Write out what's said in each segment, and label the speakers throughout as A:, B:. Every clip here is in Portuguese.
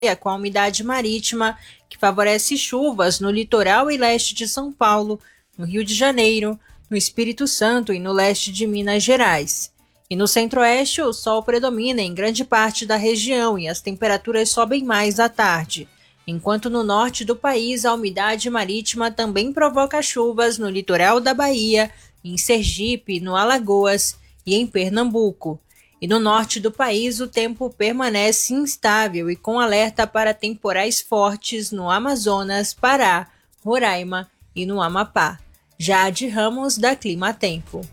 A: com a umidade marítima, que favorece chuvas no litoral e leste de São Paulo, no Rio de Janeiro, no Espírito Santo e no leste de Minas Gerais. E no centro-oeste, o sol predomina em grande parte da região e as temperaturas sobem mais à tarde. Enquanto no norte do país, a umidade marítima também provoca chuvas no litoral da Bahia, em Sergipe, no Alagoas e em Pernambuco. E no norte do país, o tempo permanece instável e com alerta para temporais fortes no Amazonas, Pará, Roraima e no Amapá. Jade Ramos, da Clima Tempo.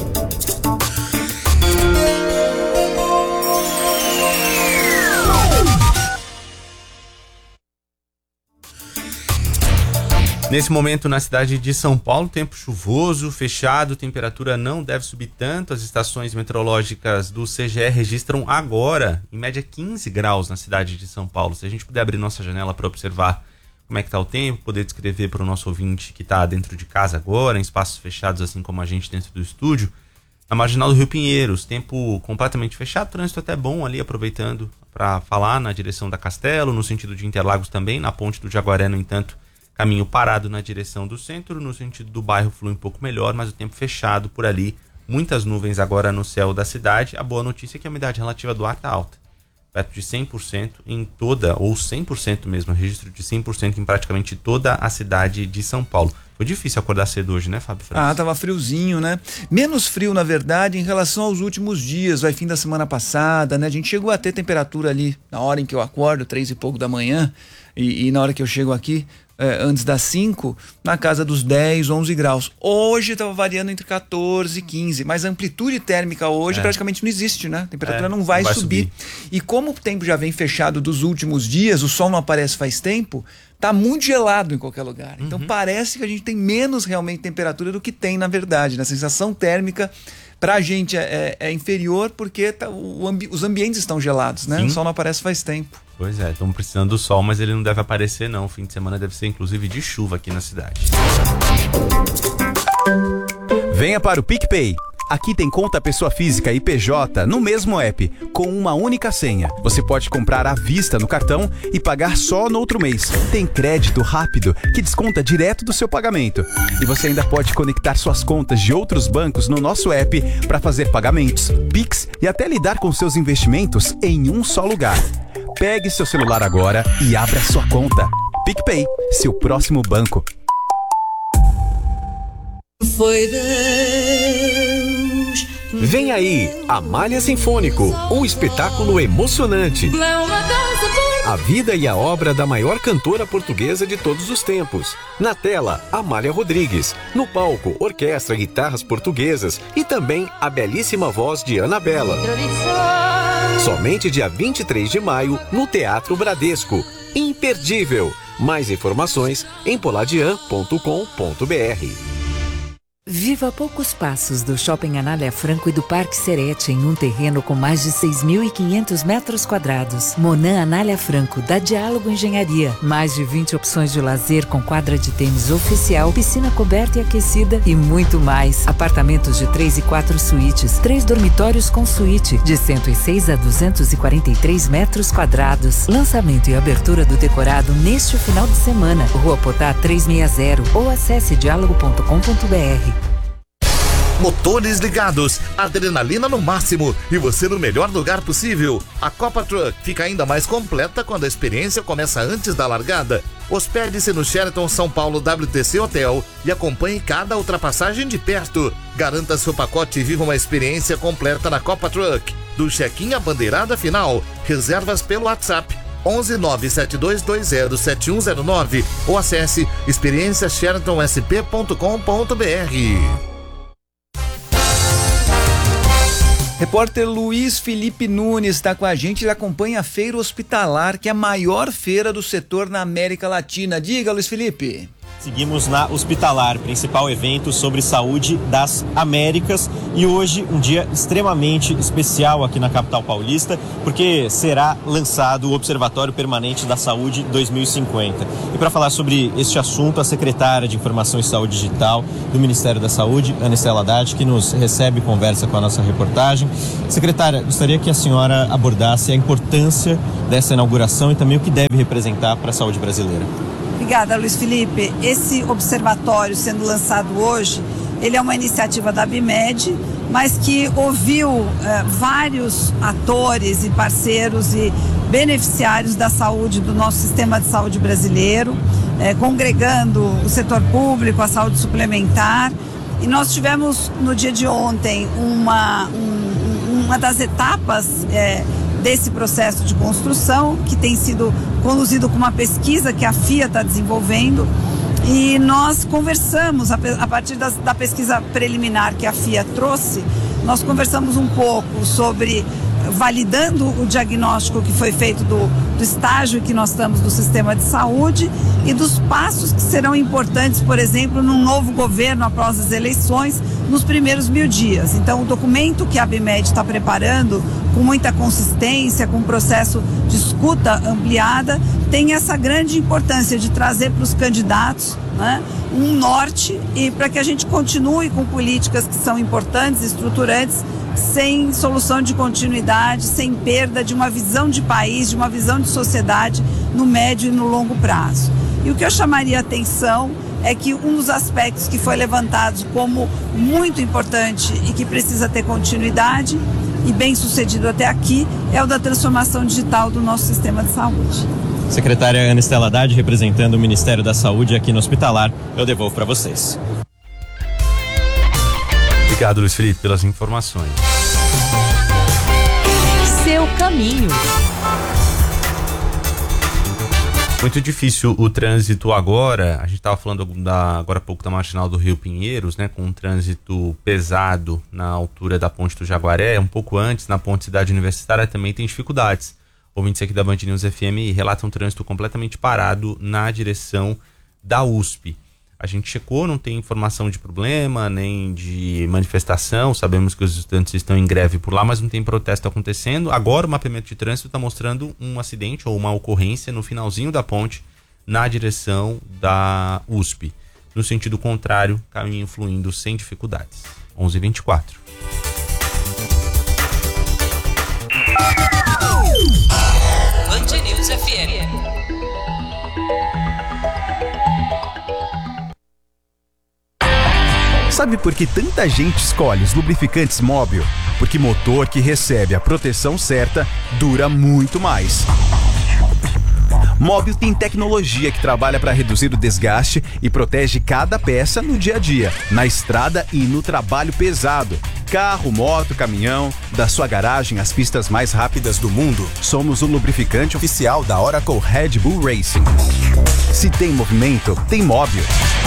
B: Nesse momento, na cidade de São Paulo, tempo chuvoso, fechado, temperatura não deve subir tanto. As estações meteorológicas do CGE registram agora, em média, 15 graus na cidade de São Paulo. Se a gente puder abrir nossa janela para observar como é que está o tempo, poder descrever para o nosso ouvinte que está dentro de casa agora, em espaços fechados, assim como a gente dentro do estúdio, na marginal do Rio Pinheiros, tempo completamente fechado, trânsito até bom ali, aproveitando para falar na direção da Castelo, no sentido de Interlagos também, na ponte do Jaguaré, no entanto, caminho parado na direção do centro, no sentido do bairro flui um pouco melhor, mas o tempo fechado por ali, muitas nuvens agora no céu da cidade. A boa notícia é que a umidade relativa do ar está alta, perto de 100% em toda, ou 100% mesmo, registro de 100% em praticamente toda a cidade de São Paulo. Foi difícil acordar cedo hoje, né, Fábio França?
C: Tava friozinho, né? Menos frio, na verdade, em relação aos últimos dias, fim da semana passada, né? A gente chegou a ter temperatura ali, na hora em que eu acordo, 3 e pouco da manhã, e na hora que eu chego aqui, antes das 5, na casa dos 10, 11 graus. Hoje estava variando entre 14 e 15, mas a amplitude térmica hoje praticamente não existe, né? A temperatura não vai subir. E como o tempo já vem fechado dos últimos dias, o sol não aparece faz tempo, tá muito gelado em qualquer lugar. Então parece que a gente tem menos realmente temperatura do que tem na verdade, né? A sensação térmica pra gente é inferior porque os ambientes estão gelados, né? Sim. O sol não aparece faz tempo.
B: Pois é, estamos precisando do sol, mas ele não deve aparecer não. O fim de semana deve ser inclusive de chuva aqui na cidade.
D: Venha para o PicPay. Aqui tem conta pessoa física e PJ no mesmo app, com uma única senha. Você pode comprar à vista no cartão e pagar só no outro mês. Tem crédito rápido que desconta direto do seu pagamento. E você ainda pode conectar suas contas de outros bancos no nosso app para fazer pagamentos, Pix e até lidar com seus investimentos em um só lugar. Pegue seu celular agora e abra sua conta. PicPay, seu próximo banco.
E: Foi Deus.
F: Vem aí, Amália Sinfônico, um espetáculo emocionante. A vida e a obra da maior cantora portuguesa de todos os tempos. Na tela, Amália Rodrigues. No palco, orquestra, guitarras portuguesas e também a belíssima voz de Anabela. Somente dia 23 de maio, no Teatro Bradesco. Imperdível! Mais informações em poladian.com.br.
G: Viva a poucos passos do Shopping Anália Franco e do Parque Serete, em um terreno com mais de 6.500 metros quadrados. Monan Anália Franco, da Diálogo Engenharia. Mais de 20 opções de lazer com quadra de tênis oficial, piscina coberta e aquecida e muito mais. Apartamentos de 3 e 4 suítes, 3 dormitórios com suíte, de 106 a 243 metros quadrados. Lançamento e abertura do decorado neste final de semana. Rua Potá 360 ou acesse diálogo.com.br.
H: Motores ligados, adrenalina no máximo e você no melhor lugar possível. A Copa Truck fica ainda mais completa quando a experiência começa antes da largada. Hospede-se no Sheraton São Paulo WTC Hotel e acompanhe cada ultrapassagem de perto. Garanta seu pacote e viva uma experiência completa na Copa Truck. Do check-in à bandeirada final, reservas pelo WhatsApp 11 972207109 ou acesse experienciasheratonSP.com.br.
C: Repórter Luiz Felipe Nunes está com a gente, ele acompanha a Feira Hospitalar, que é a maior feira do setor na América Latina. Diga, Luiz Felipe.
E: Seguimos na Hospitalar, principal evento sobre saúde das Américas, e hoje um dia extremamente especial aqui na capital paulista, porque será lançado o Observatório Permanente da Saúde 2050. E para falar sobre este assunto, a secretária de Informação e Saúde Digital do Ministério da Saúde, Ana Estela Haddad, que nos recebe e conversa com a nossa reportagem. Secretária, gostaria que a senhora abordasse a importância dessa inauguração e também o que deve representar para a saúde brasileira.
I: Obrigada, Luiz Felipe. Esse observatório sendo lançado hoje, ele é uma iniciativa da ABIMED, mas que ouviu vários atores e parceiros e beneficiários da saúde, do nosso sistema de saúde brasileiro, congregando o setor público, a saúde suplementar. E nós tivemos no dia de ontem uma das etapas desse processo de construção, que tem sido conduzido com uma pesquisa que a FIA está desenvolvendo, e nós conversamos, a partir da pesquisa preliminar que a FIA trouxe, nós conversamos um pouco sobre, validando o diagnóstico que foi feito do estágio que nós estamos do sistema de saúde e dos passos que serão importantes, por exemplo, num novo governo após as eleições, nos primeiros 1000 dias. Então, o documento que a ABIMED está preparando, com muita consistência, com um processo de escuta ampliada, tem essa grande importância de trazer para os candidatos, né, um norte, e para que a gente continue com políticas que são importantes, estruturantes, sem solução de continuidade, sem perda de uma visão de país, de uma visão de sociedade no médio e no longo prazo. E o que eu chamaria a atenção é que um dos aspectos que foi levantado como muito importante e que precisa ter continuidade e bem sucedido até aqui é o da transformação digital do nosso sistema de saúde.
E: Secretária Ana Estela Haddad, representando o Ministério da Saúde aqui no Hospitalar, eu devolvo para vocês.
B: Obrigado, Luiz Felipe, pelas informações.
G: Seu caminho.
B: Muito difícil o trânsito agora. A gente estava falando agora há pouco da Marginal do Rio Pinheiros, né? Com um trânsito pesado na altura da Ponte do Jaguaré. Um pouco antes, na Ponte Cidade Universitária, também tem dificuldades. Ouvintes aqui da Band News FM relatam um trânsito completamente parado na direção da USP. A gente checou, não tem informação de problema, nem de manifestação. Sabemos que os estudantes estão em greve por lá, mas não tem protesto acontecendo. Agora o mapeamento de trânsito está mostrando um acidente ou uma ocorrência no finalzinho da ponte, na direção da USP. No sentido contrário, caminho fluindo sem dificuldades. 11h24.
G: Band News FM.
D: Sabe por que tanta gente escolhe os lubrificantes Móbil? Porque motor que recebe a proteção certa dura muito mais. Móbil tem tecnologia que trabalha para reduzir o desgaste e protege cada peça no dia a dia, na estrada e no trabalho pesado. Carro, moto, caminhão, da sua garagem às pistas mais rápidas do mundo. Somos o lubrificante oficial da Oracle Red Bull Racing. Se tem movimento, tem Móbil.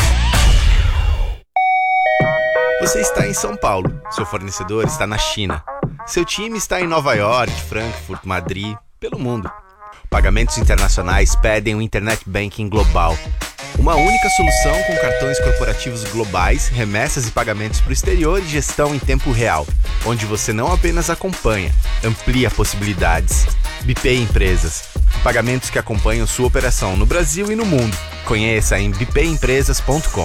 J: Você está em São Paulo, seu fornecedor está na China. Seu time está em Nova York, Frankfurt, Madrid, pelo mundo. Pagamentos internacionais pedem um Internet Banking global. Uma única solução com cartões corporativos globais, remessas e pagamentos para o exterior e gestão em tempo real, onde você não apenas acompanha, amplia possibilidades. BPay Empresas. Pagamentos que acompanham sua operação no Brasil e no mundo. Conheça em bpayempresas.com.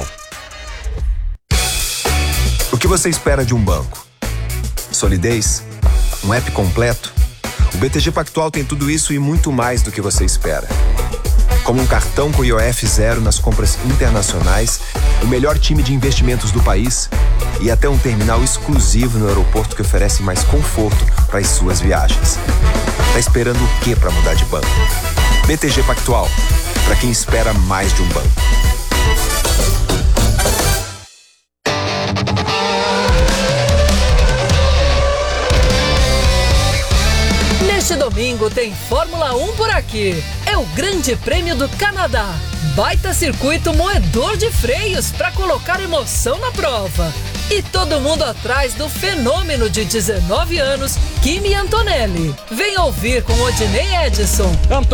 K: O que você espera de um banco? Solidez? Um app completo? O BTG Pactual tem tudo isso e muito mais do que você espera. Como um cartão com IOF zero nas compras internacionais, o melhor time de investimentos do país e até um terminal exclusivo no aeroporto que oferece mais conforto para as suas viagens. Tá esperando o quê para mudar de banco? BTG Pactual, para quem espera mais de um banco.
L: Neste domingo tem Fórmula 1 por aqui. É o Grande Prêmio do Canadá. Baita circuito moedor de freios para colocar emoção na prova. E todo mundo atrás do fenômeno de 19 anos, Kimi Antonelli. Vem ouvir com Odinei Edson.